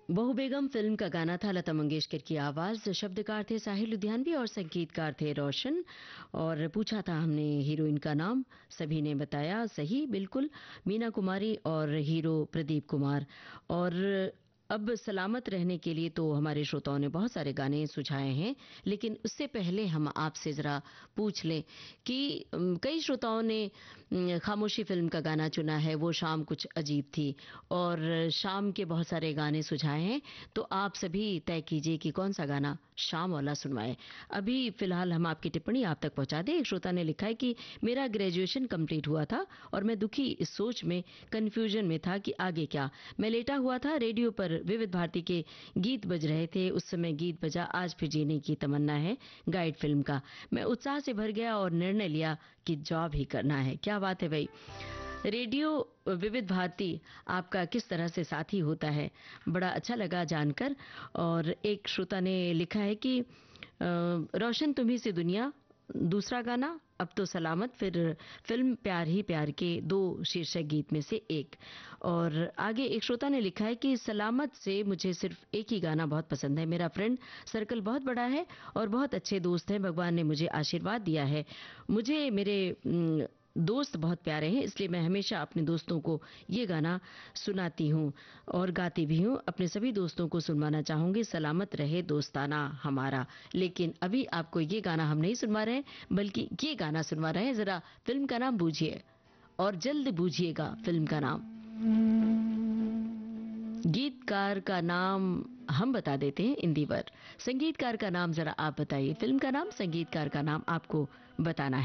बहू बेगम फिल्म का गाना था, लता मंगेशकर की आवाज, शब्दकार थे साहिर लुधियानवी और संगीतकार थे रोशन। और पूछा था हमने हीरोइन का नाम, सभी ने बताया सही, बिल्कुल मीना कुमारी और हीरो प्रदीप कुमार। और अब सलामत रहने के लिए तो हमारे श्रोताओं ने बहुत सारे गाने सुझाए हैं, लेकिन उससे पहले हम आपसे जरा पूछ लें कि कई श्रोताओं ने खामोशी फिल्म का गाना चुना है, वो शाम कुछ अजीब थी, और शाम के बहुत सारे गाने सुझाए हैं। तो आप सभी तय कीजिए कि कौन सा गाना शाम वाला सुनवाएं। अभी फिलहाल हम आपकी टिप्पणी आप तक पहुंचा दें। एक श्रोता ने लिखा है कि मेरा ग्रेजुएशन कंप्लीट हुआ था और मैं दुखी इस सोच में, कंफ्यूजन में था कि आगे क्या। मैं लेटा हुआ था, रेडियो पर विविध भारती के गीत बज रहे थे, उस समय गीत बजा आज फिर जीने की तमन्ना है गाइड फिल्म का। मैं उत्साह से भर गया और निर्णय लिया कि जॉब ही करना है। क्या बात है भाई, रेडियो विविध भारती आपका किस तरह से साथी होता है, बड़ा अच्छा लगा जानकर। और एक श्रोता ने लिखा है कि रोशन तुम्ही से दुनिया, दूसरा गाना अब तो सलामत, फिर फिल्म प्यार ही प्यार के दो शीर्षक गीत में से एक। और आगे एक श्रोता ने लिखा है कि सलामत से मुझे सिर्फ एक ही गाना बहुत पसंद है। मेरा फ्रेंड सर्कल बहुत बड़ा है और बहुत अच्छे दोस्त हैं, भगवान ने मुझे आशीर्वाद दिया है। मुझे मेरे दोस्त बहुत प्यारे हैं, इसलिए मैं हमेशा अपने दोस्तों को ये गाना सुनाती हूँ और गाती भी हूँ। अपने सभी दोस्तों को सुनवाना चाहूंगी, सलामत रहे दोस्ताना हमारा। लेकिन अभी आपको ये गाना हम नहीं सुनवा रहे हैं, बल्कि ये गाना सुनवा रहे हैं। जरा फिल्म का नाम बूझिए और जल्द बूझिएगा फिल्म का नाम। गीतकार का नाम हम बता देते हैं इंदिवर, संगीतकार का नाम जरा आप बताइए। फिल्म का नाम, संगीतकार का नाम आपको बताना है।